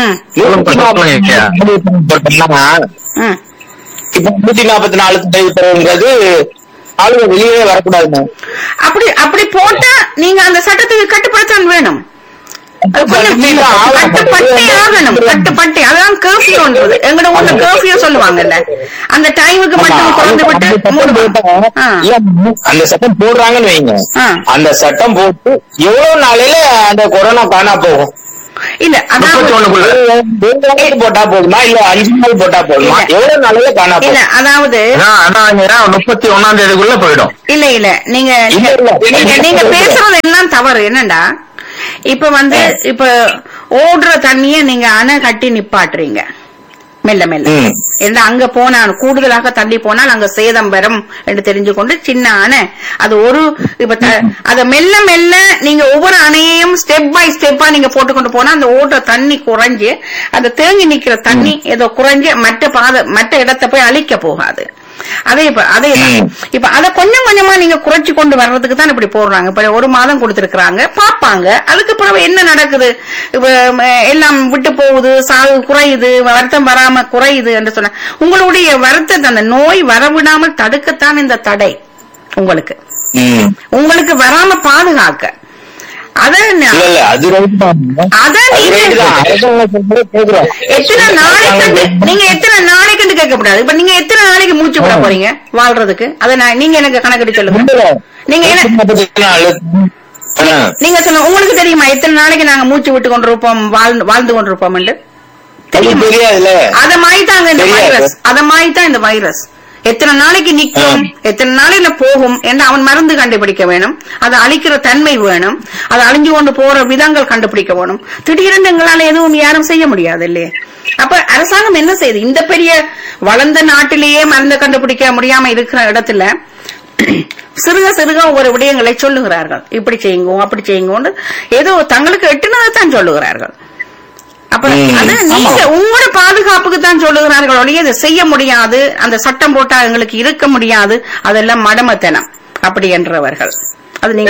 Speaker 4: இப்ப நூத்தி நாற்பத்தி நாலு தடைவுங்கிறது ஆளுங்க வெளியே வரக்கூடாது.
Speaker 2: அப்படி அப்படி போட்டா நீங்க அந்த சட்டத்துக்கு கட்டுப்படுத்த வேணும். கட்டுப்பட்டே ஆகணும், கட்டுப்பட்டே. அதான் கர்ஃபியூன்றது. எங்கட ஊர்ல கர்ஃபியூ சொல்லுவாங்கல்ல, அந்த டைமுக்கு மட்டும் குறைந்து விட்டு
Speaker 4: அந்த சட்டம் போடுறாங்கன்னு வைங்க. அந்த சட்டம் போட்டு எவ்வளவு நாளையில அந்த கொரோனா காணா போகும்?
Speaker 2: இல்ல
Speaker 4: அதாவது போட்டா போதுமா இல்ல அஞ்சு நாள் போட்டா போதுமா? எவ்வளவு நாளையில காணா போகும்?
Speaker 2: இல்ல அதாவது
Speaker 3: முப்பத்தி ஒன்னாம் தேதிக்குள்ள போயிடும்.
Speaker 2: இல்ல இல்ல நீங்க நீங்க பேசுறது எல்லாம் தவறு. என்னண்டா இப்ப வந்து இப்ப ஓடுற தண்ணிய நீங்க அணை கட்டி நிப்பாட்டுறீங்க மெல்ல மெல்ல. ஏன்னா அங்க போனா கூடுதலாக தள்ளி போனால் அங்க சேதம் வரும் என்று தெரிஞ்சு கொண்டு சின்ன அணை அது ஒரு இப்ப அத மெல்ல மெல்ல நீங்க ஒவ்வொரு அணையையும் ஸ்டெப் பை ஸ்டெப்பா நீங்க போட்டுக்கொண்டு போனா அந்த ஓடுற தண்ணி குறைஞ்சு அந்த தேங்கி நிக்கிற தண்ணி ஏதோ குறைஞ்சு மற்ற பாதை மற்ற இடத்தை போய் அழிக்க போகாது. அதே இப்ப அதே இப்ப அத கொஞ்சம் கொஞ்சமா நீங்க குறைச்சு கொண்டு வர்றதுக்கு தான் இப்படி போடுறாங்க. இப்ப ஒரு மாதம் கொடுத்திருக்கிறாங்க, பாப்பாங்க. அதுக்கு பிறகு என்ன நடக்குது, எல்லாம் விட்டு போகுது, சாவு குறையுது, வருத்தம் வராம குறையுது என்று சொன்ன உங்களுடைய வருத்தத்தை அந்த நோய் வரவிடாமல் தடுக்கத்தான் இந்த தடை. உங்களுக்கு உங்களுக்கு வராம பாதுகாக்க எத்தனை நாளைக்கு நீங்க எத்தனை நாளைக்கு கேட்கக்கூடாது. இப்ப நீங்க எத்தனை நாளைக்கு மூச்சு விட போறீங்க வாழ்றதுக்கு? அதை நீங்க எனக்கு கணக்கெடுத்து சொல்லுங்க. நீங்க என்ன நீங்க சொல்லுங்க, உங்களுக்கு தெரியுமா எத்தனை நாளைக்கு நாங்க மூச்சு விட்டு கொண்டிருப்போம், வாழ்ந்து கொண்டிருப்போம் தெரியுமா? அத மாதிரி தாங்க இந்த வைரஸ், அத மாதிரி தான் இந்த வைரஸ். எத்தனை நாளைக்கு நிற்கும், எத்தனை நாளையில போகும் என்று அவன் மருந்து கண்டுபிடிக்க வேணும். அதை அழிக்கிற தன்மை வேணும். அதை அழிஞ்சு கொண்டு போற விதங்கள் கண்டுபிடிக்க வேணும். திடீரென்று எங்களால எதுவும் யாரும் செய்ய முடியாது இல்லையே. அப்ப அரசாங்கம் என்ன செய்யுது? இந்த பெரிய வளர்ந்த நாட்டிலேயே மருந்து கண்டுபிடிக்க முடியாம இருக்கிற இடத்துல சிறுக சிறுக ஒவ்வொரு விடயங்களை சொல்லுகிறார்கள். இப்படி செய்யுங்க அப்படி செய்யுங்க, ஏதோ தங்களுக்கு எட்டுனதான் சொல்லுகிறார்கள். அப்ப அது நீங்க உங்களோட பாதுகாப்புக்கு தான் சொல்லுகிறார்கள் ஒழிய இதை செய்ய முடியாது, அந்த சட்டம் போட்டா எங்களுக்கு இருக்க முடியாது, அதெல்லாம் மடமத்தனம் அப்படி என்றவர்கள். அது நீங்க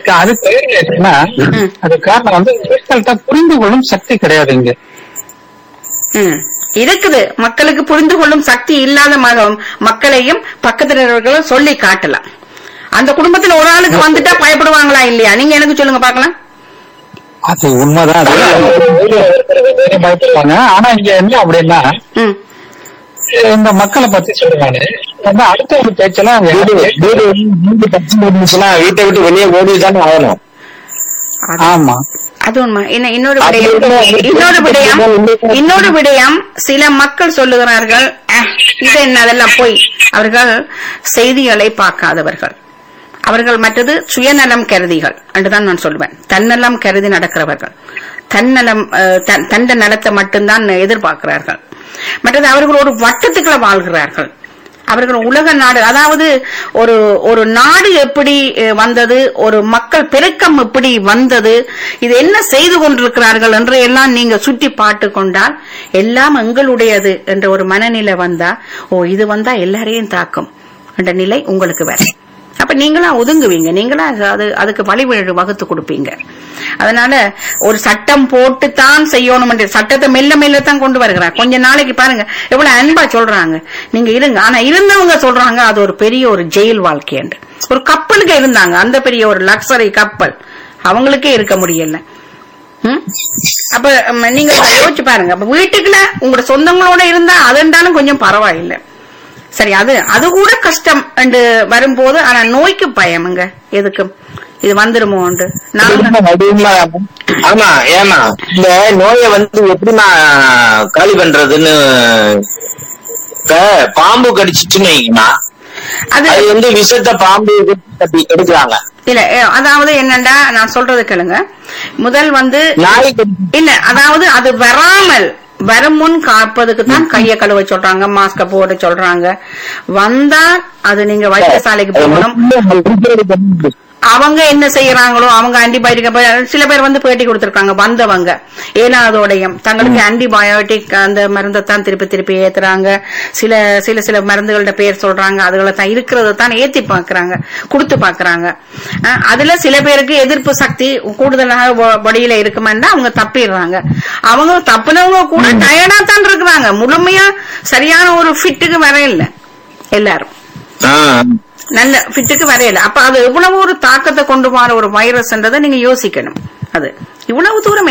Speaker 1: அது காரணம் வந்து மக்கள்கிட்ட புரிந்து கொள்ளும் சக்தி கிடையாது. இங்க
Speaker 2: இருக்குது, மக்களுக்கு புரிந்து கொள்ளும் சக்தி இல்லாத மக்களையும் பக்கத்தினர்களும் சொல்லி காட்டலாம். அந்த குடும்பத்துல ஒரு ஆளுக்கு வந்துட்டா பயப்படுவாங்களா இல்லையா? நீங்க எனக்கு சொல்லுங்க பாக்கலாம்.
Speaker 1: அது உண்மைதான். பயப்படுவாங்க. ஆனா இங்க என்ன அப்படின்னா இந்த மக்களை பத்தி சொல்லுவாங்க. அடுத்த ஒரு பேச்செல்லாம்
Speaker 4: வீட்டை விட்டு வெளியே ஓடிதானே ஆகணும்.
Speaker 1: ஆமா
Speaker 2: அது உண்மை. இன்னொரு விடயம் இன்னொரு விடயம் இன்னொரு விடயம் சில மக்கள் சொல்லுகிறார்கள், இது என்ன அதெல்லாம் போய் அவர்கள் செய்திகளை பார்க்காதவர்கள், அவர்கள் மற்றது சுயநலம் கருதிகள் என்றுதான் நான் சொல்லுவேன். தன்னலம் கருதி நடக்கிறவர்கள், தன்னலம் தண்ட நலத்தை மட்டும்தான் எதிர்பார்க்கிறார்கள். மற்றது அவர்கள் ஒரு வட்டத்துக்குள்ள வாழ்கிறார்கள். அவர்கள் உலக நாடு, அதாவது ஒரு ஒரு நாடு எப்படி வந்தது, ஒரு மக்கள் பெருக்கம் எப்படி வந்தது, இது என்ன செய்து கொண்டிருக்கிறார்கள் என்று எல்லாம் நீங்க சுற்றி பார்த்து கொண்டால் எல்லாம் எங்களுடையது என்ற ஒரு மனநிலை வந்தா, ஓ இது வந்தா எல்லாரையும் தாக்கும் என்ற நிலை உங்களுக்கு வரும். அப்ப நீங்களா ஒதுங்குவீங்க, நீங்களா அது அதுக்கு வழிவழி வகுத்து கொடுப்பீங்க. அதனால ஒரு சட்டம் போட்டுத்தான் செய்யணும் என்ற சட்டத்தை மெல்ல மெல்லத்தான் கொண்டு வருகிறார். கொஞ்ச நாளைக்கு பாருங்க எவ்வளவு அன்பா சொல்றாங்க, நீங்க இருங்க. ஆனா இருந்தவங்க சொல்றாங்க அது ஒரு பெரிய ஒரு ஜெயில் வாழ்க்கை என்று. ஒரு கப்பலுக்கு இருந்தாங்க, அந்த பெரிய ஒரு லக்ஸரி கப்பல், அவங்களுக்கே இருக்க முடியல. அப்ப நீங்க யோசிச்சு பாருங்க. அப்ப வீட்டுக்குள்ள உங்களோட சொந்தங்களோட இருந்தா அது இருந்தாலும் கொஞ்சம் பரவாயில்லை. சரி, அது அது கூட கஷ்டம் என்று வரும்போது, ஆனா நோய்க்கு பயமுங்க எதுக்கும் இது வந்துருமோ.
Speaker 4: ஆமா, ஏமா இந்த நோயை வந்து எப்படிமா காலி பண்றதுன்னு பாம்பு கடிச்சிச்சுன்னு வைங்கம்மா, அது வந்து விஷத்தை பாம்பு எடுக்கிறாங்க.
Speaker 2: இல்ல அதாவது என்னண்டா நான் சொல்றது கேளுங்க. முதல் வந்து இல்ல, அதாவது அது வராமல் வரும் முன் காப்பதுக்கு தான் கையை கழுவ சொல்றாங்க, மாஸ்க போட சொல்றாங்க. வந்தா அது நீங்க வைத்தியசாலைக்கு போகணும். அவங்க என்ன செய்யறாங்களோ அவங்க ஆன்டிபயோட்டிக், சில பேர் வந்து பேட்டி கொடுத்திருக்காங்க வந்தவங்க ஏனாதோடையும் தங்களுக்கு ஆன்டிபயோட்டிக் அந்த மருந்தை தான் திருப்பி திருப்பி ஏத்துறாங்க. சில சில சில மருந்துகளோட பேர் சொல்றாங்க, அதுகளை தான் இருக்கிறத தான் ஏத்தி பாக்குறாங்க, கொடுத்து பாக்குறாங்க. அதுல சில பேருக்கு எதிர்ப்பு சக்தி கூடுதலாக பாடியில இருக்குமான்னா அவங்க தப்பிடுறாங்க. அவங்க தப்புனவங்க கூட டயர்டா தான் இருக்கிறாங்க, முழுமையா சரியான ஒரு ஃபிட்டுக்கு வர இல்லை எல்லாரும், நல்ல ஃபிட்டுக்கு வரையல. அப்ப அது எவ்வளவு ஒரு தாக்கத்தை கொண்டு வர ஒரு வைரஸ்ன்றதை நீங்க யோசிக்கணும். அது இவ்வளவு தூரம்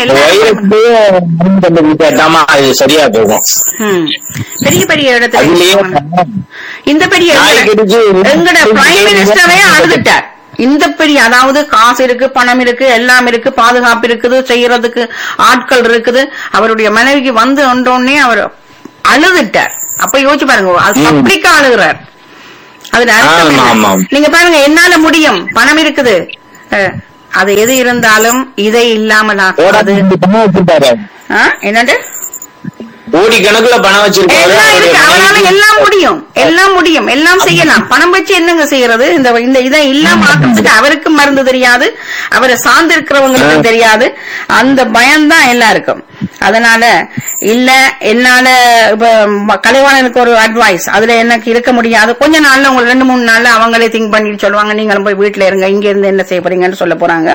Speaker 4: சரியா போகும்.
Speaker 2: பெரிய பெரிய இடத்துல இந்த பெரிய எங்கட பிரைம் மினிஸ்டரே அழுதுட்டார். இந்த பெரிய அதாவது காசு இருக்கு, பணம் இருக்கு, எல்லாம் இருக்கு, பாதுகாப்பு இருக்குது, செய்யறதுக்கு ஆட்கள் இருக்குது. அவருடைய மனைவிக்கு வந்து ஒன்றோடனே அவர் அழுதுட்டார். அப்ப யோசிச்சு பாருங்க, பப்ளிக்கா அழுகிறார். அது நீங்க பாருங்க, என்னால முடியும், பணம் இருக்குது, அது எது இருந்தாலும் இதை இல்லாமல் ஆகாது. என்னது
Speaker 4: கோடி கணக்குல பணம் வச்சிருக்காங்க,
Speaker 2: அவனால எல்லாம் முடியும், எல்லாம் முடியும், எல்லாம் செய்யலாம். பணம் வச்சு என்னங்க செய்யறது? இந்த இந்த இதை இல்லாம ஆக்கிறதுக்கு அவருக்கு மருந்து தெரியாது, அவரை சார்ந்து இருக்கிறவங்களுக்கும் தெரியாது. அந்த பயம்தான் எல்லாருக்கும். அதனால இல்ல, என்னால இப்ப கலைவாணனுக்கு ஒரு அட்வைஸ், அதுல எனக்கு இருக்க முடியாது. கொஞ்ச நாள்ல உங்களுக்கு ரெண்டு மூணு நாள்ல அவங்களே திங்க் பண்ணிட்டு சொல்லுவாங்க, நீங்களும் போய் வீட்டுல இருங்க, இங்க இருந்து என்ன செய்ய போறீங்கன்னு சொல்ல போறாங்க.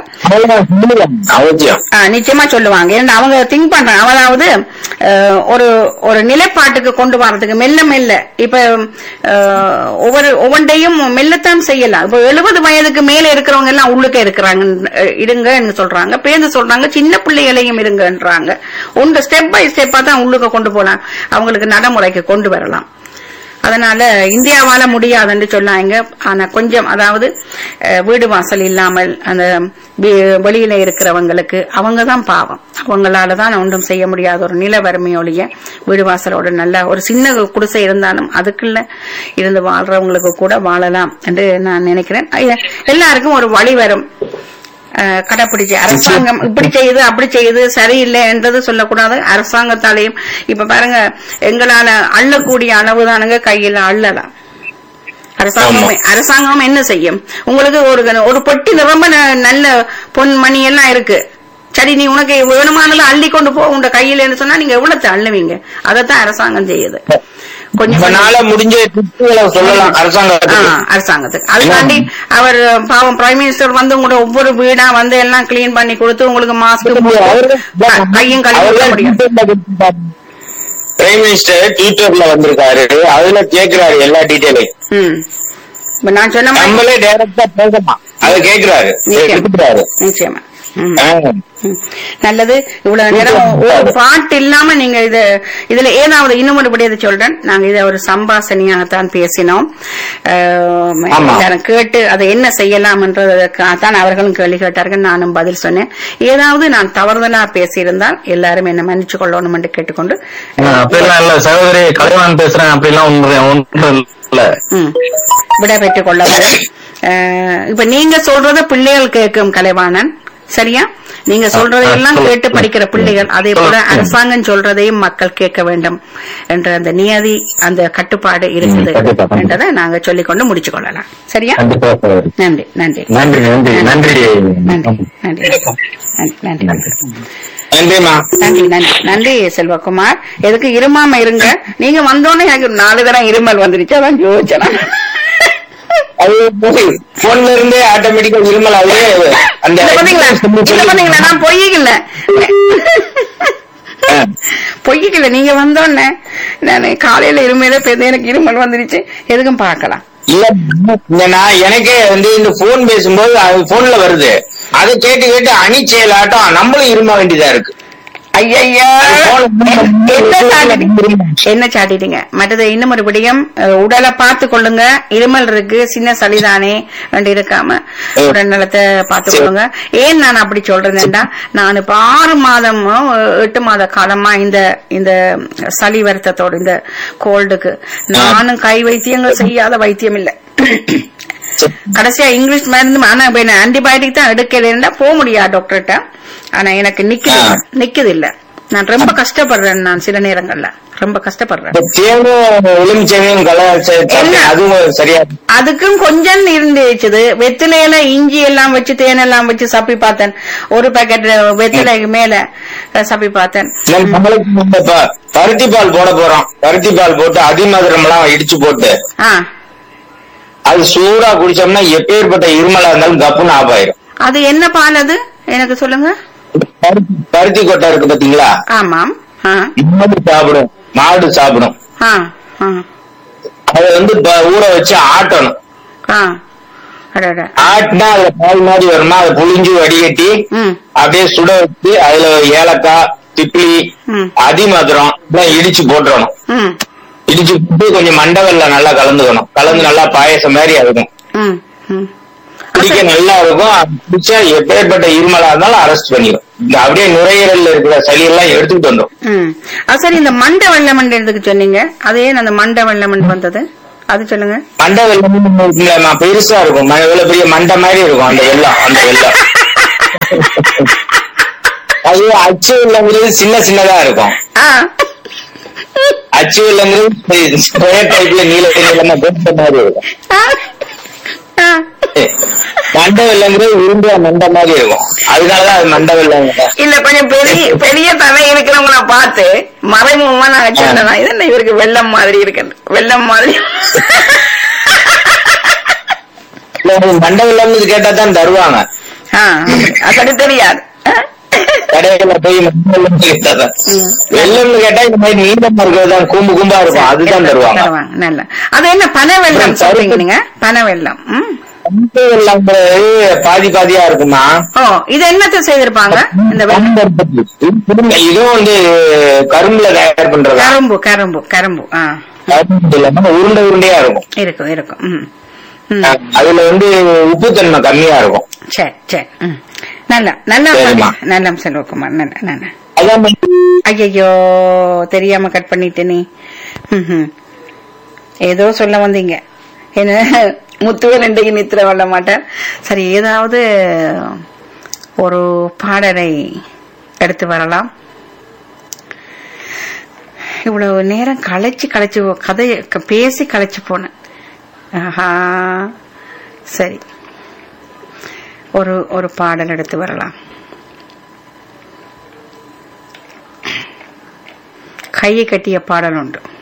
Speaker 2: நிச்சயமா சொல்லுவாங்க. ஏன்னா அவங்க திங்க் பண்றாங்க. அதாவது ஒரு ஒரு நிலைப்பாட்டுக்கு கொண்டு வரதுக்கு மெல்ல மெல்ல இப்ப ஒவ்வொரு ஒவ்வொன்றையும் மெல்லத்தான் செய்யலாம். இப்ப எழுபது வயதுக்கு மேல இருக்கிறவங்க எல்லாம் உள்ளுக்க இருக்கிறாங்க, இருங்க சொல்றாங்க, பேருந்து சொல்றாங்க, சின்ன பிள்ளைகளையும் இருங்கன்றாங்க. ஒன்று ஸ்டெப் பை ஸ்டெப்பா தான் உள்ளுக்க கொண்டு போலாம், அவங்களுக்கு நடைமுறைக்கு கொண்டு வரலாம். அதனால இந்தியாவால முடியாதுன்னு சொன்னாங்க. ஆனா கொஞ்சம் அதாவது வீடு வாசல் இல்லாமல் அந்த வெளியில இருக்கிறவங்களுக்கு அவங்கதான் பாவம், அவங்களாலதான் ஒன்றும் செய்ய முடியாத ஒரு நில வறுமையோடைய வீடு வாசலோட நல்ல ஒரு சின்ன குடிசை இருந்தாலும் அதுக்குள்ள இருந்து வாழ்றவங்களுக்கு கூட வாழலாம் என்று நான் நினைக்கிறேன். எல்லாருக்கும் ஒரு வழி வரும். கடைப்பிடிச்சு அரசாங்கம் இப்படி செய்யுது அப்படி செய்யுது சரியில்லை என்றது சொல்லக்கூடாது. அரசாங்கத்தாலையும் இப்ப பாருங்க, எங்களால அள்ளக்கூடிய அளவுதானுங்க கையில அள்ளலாம். அரசாங்கம் அரசாங்கம் என்ன செய்யும்? உங்களுக்கு ஒரு ஒரு பொட்டி ரொம்ப நல்ல பொன் மணி எல்லாம் இருக்கு, சரி நீ உனக்கு வேணுமானது அள்ளி கொண்டு போ உங்க கையில சொன்னா நீங்க எவ்வளவு அள்ளுவீங்க? அதைத்தான் அரசாங்கம் செய்யுது. கொஞ்சம் நாள முடிஞ்ச சொல்லலாம் அரசாங்கத்துக்கு. அதுக்காண்டி அவர் பாவம் பிரைம் மினிஸ்டர் வந்து உங்களோட ஒவ்வொரு வீடா வந்து எல்லாம் கிளீன் பண்ணி கொடுத்து உங்களுக்கு மாஸ்க் கையும் கழுவ முடியும்.
Speaker 4: பிரைம் மினிஸ்டர் ட்விட்டர்ல வந்திருக்காரு, அதுல கேக்குறாரு எல்லா டீடைலையும்.
Speaker 2: நான் சொன்ன
Speaker 4: நம்மளே டைரக்டா பேசலாம், அதை கேக்குறாரு.
Speaker 2: நிச்சயமா நல்லது. இவ்வளவு நேரம் ஒரு பாட்டு இல்லாம நீங்க இது இதுல ஏதாவது இன்னும் ஒரு படியதை சொல்றேன். நாங்க இதை ஒரு சம்பாசனையாகத்தான் பேசினோம். கேட்டு அதை என்ன செய்யலாம் என்றதான் அவர்களும் கேள்வி கேட்டார்கள், நானும் பதில் சொன்னேன். ஏதாவது நான் தவறுதலா பேசியிருந்தால் எல்லாரும் என்ன மன்னிச்சு கொள்ளணும் என்று கேட்டுக்கொண்டு
Speaker 3: சகோதரி கலைவாணன் பேசுறேன் அப்படிலாம்
Speaker 2: விட பெற்றுக் கொள்ள. இப்ப நீங்க சொல்றத பிள்ளைகள் கேட்கும் கலைவாணன், சரியா? நீங்க சொல்றதையெல்லாம் கேட்டு படிக்கிற பிள்ளைகள், அதே போல அரசாங்கம் சொல்றதையும் மக்கள் கேட்க வேண்டும் என்ற அந்த நியதி, அந்த கட்டுப்பாடு இருக்குது என்றதை நாங்க சொல்லிக்கொண்டு முடிச்சு கொள்ளலாம். சரியா? நன்றி நன்றி நன்றி நன்றி நன்றி நன்றி நன்றி நன்றி நன்றி நன்றி செல்வகுமார். எதுக்கு இருமாம இருங்க, நீங்க வந்தோன்னே எனக்கு நாலு தடவை இருமல் வந்துருச்சு, அதான் யோசிச்சேன்.
Speaker 4: போன்ல இருந்தே ஆட்டோமேட்டிக்கா இருமல் ஆகுது. அந்த
Speaker 2: நான் பொய்யிக்கல பொய்யிக்கல நீங்க வந்தோன்னே நானு காலையில இருமையில பேருந்து எனக்கு இருமல் வந்துருச்சு. எதுக்கும் பாக்கலாம்.
Speaker 4: இல்ல நான் எனக்கே வந்து இந்த போன் பேசும்போது அது போன்ல வருது, அதை கேட்டு கேட்டு அணி செயலாட்டம் நம்மளும் இரும வேண்டியதா இருக்கு.
Speaker 2: ஐயா என்ன சாட்டிட்டீங்க? மற்றது இன்னும் ஒரு விடயம், உடலை பார்த்து கொள்ளுங்க. இருமல் இருக்கு, சின்ன சளிதானே வேண்டி இருக்காம உடல் நலத்தை பார்த்து கொள்ளுங்க. ஏன் நான் அப்படி சொல்றேன்னா, நான் இப்ப ஆறு மாதமோ எட்டு மாத காலமா இந்த இந்த சளி வருத்தத்தோடு இந்த கோல்டுக்கு நானும் கை வைத்தியங்கள் செய்யாத வைத்தியம் இல்லை. கடைசியா இங்கிலீஷ் மருந்து, ஆனா ஆன்டிபயோட்டிக் தான் எடுக்கலன்னா போக முடியாது டாக்டர்கிட்ட. ஆனா எனக்கு நிக்குது நிக்குது இல்ல. நான் ரொம்ப கஷ்டப்படுறேன், நான் சில நேரங்கள்ல ரொம்ப கஷ்டப்படுறேன். அதுக்கும் கொஞ்சம் இருந்துச்சுது. வெத்திலையில இஞ்சி எல்லாம் வச்சு தேனெல்லாம் வச்சு சப்பி பார்த்தேன். ஒரு பாக்கெட் வெத்திலைக்கு மேல சப்பி பார்த்தேன்.
Speaker 4: பருத்தி பால் போட போறோம், பருத்தி பால் போட்டு அதிமதுரம் எல்லாம் இடிச்சு போட்டு அது சூடா குடிச்சோம்னா எப்பேற்பட்ட இருமலா இருந்தாலும் கப்புன்னு ஆஃப் ஆயிரும்.
Speaker 2: அது என்ன பால் அது எனக்கு சொல்லுங்க.
Speaker 4: பருத்தி கொட்டை இருக்கு பாத்தீங்களா?
Speaker 2: ஆமாம்.
Speaker 4: மாடு சாப்பிடும், மாடு சாப்பிடும். அதை வந்து ஊற வச்சு ஆட்டணும். ஆட்டினா அதுல பால் மாதிரி வருமா, அதை புளிஞ்சு வடிகட்டி அப்படியே சுட வச்சு அதுல ஏலக்காய், திப்பிலி, அதிமதுரம் எல்லாம் இடிச்சு போட்டுறணும். இடிச்சு போட்டு கொஞ்சம் மண்டவெல்ல நல்லா கலந்துக்கணும். கலந்து நல்லா பாயசம் மாதிரி இருக்கும், குடிக்க நல்லா இருக்கும். குடிச்சா எப்பேற்பட்ட இருமலா இருந்தாலும் அரெஸ்ட் பண்ணிடும். இந்த அப்படியே நுரையீரல்ல இருக்கிற சளி எல்லாம் எடுத்துக்கிட்டு வந்துடும்.
Speaker 2: சரி, இந்த மண்டை வெள்ளமண்டு எதுக்கு சொன்னீங்க? அது ஏன் அந்த மண்டை வெள்ளமண்டு வந்தது அது சொல்லுங்க.
Speaker 4: மண்டை வெள்ளம் பெருசா இருக்கும், இவ்வளவு பெரிய மண்டை மாதிரி இருக்கும் அந்த வெள்ளம். அந்த வெள்ளம் அது அச்சு வெள்ளங்கிறது சின்ன சின்னதா இருக்கும். அச்சு வெள்ளங்கிறது ஸ்கொயர் டைப்ல நீல நீளமா போட்ட மாதிரி இருக்கும். மண்டை வெள்ளங்கிறது உருண்டை மண்டை மாதிரி இருக்கும், அதனாலதான் அது மண்டை வெள்ளம்.
Speaker 2: இல்ல, கொஞ்சம் பெரிய பெரிய தலை இருக்கிறவங்கள பார்த்து மறைமுகமா நான் சொன்னா இது என்ன இவருக்கு வெள்ளம் மாதிரி இருக்கு, வெள்ளம் மாதிரி.
Speaker 4: மண்டை வெள்ளம்னு கேட்டா தான் தருவாங்க,
Speaker 2: அது தெரியாது.
Speaker 4: கடையில போய் வெள்ளம்னு கேட்டாதான், வெள்ளம்னு கேட்டா இந்த மாதிரி நீளமா இருக்கிறது கூம்பு கூம்பா இருக்கும், அதுதான் தருவாங்க.
Speaker 2: நல்ல, அது என்ன பனை வெள்ளம் சொல்றீங்க நீங்க? பனை வெள்ளம்
Speaker 4: வெள்ளம் பாதி பாதியா இருக்குமா?
Speaker 2: ஓ, இது என்னத்த செய்திருப்பாங்க? இந்த
Speaker 4: இதுவும் வந்து கரும்புல தயார் பண்றது.
Speaker 2: கரும்பு கரும்பு கரும்பு
Speaker 4: உருண்டை உருண்டையா இருக்கும்.
Speaker 2: இருக்கும் இருக்கும்.
Speaker 4: அதுல வந்து உப்புத்தன்மை கம்மியா இருக்கும்.
Speaker 2: சரி சரி, நல்ல நல்ல நல்ல செல்வகுமார், நல்ல நல்ல. ஐயோ, தெரியாம கட் பண்ணிட்டேனே. ஏதோ சொல்ல வந்தீங்க. என்ன முத்துவன் இன்றைக்கு நித்திர வள்ள மாட்டேன். சரி, ஏதாவது ஒரு பாடலை எடுத்து வரலாம். இவ்வளவு நேரம் களைச்சு களைச்சு கதை பேசி களைச்சு போனேன். ஆஹா, சரி, ஒரு ஒரு பாடல் எடுத்து வரலாம். கையை கட்டிய பாடல் உண்டு.